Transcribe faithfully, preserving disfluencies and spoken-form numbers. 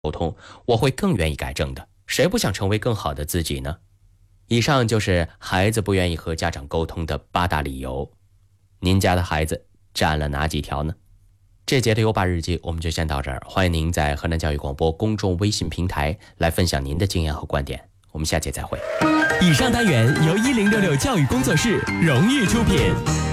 沟通，我会更愿意改正的。谁不想成为更好的自己呢？以上就是孩子不愿意和家长沟通的八大理由。您家的孩子占了哪几条呢？这节的优爸日记我们就先到这儿，欢迎您在河南教育广播公众微信平台来分享您的经验和观点。我们下节再会。 以上单元由一零六六教育工作室荣誉出品。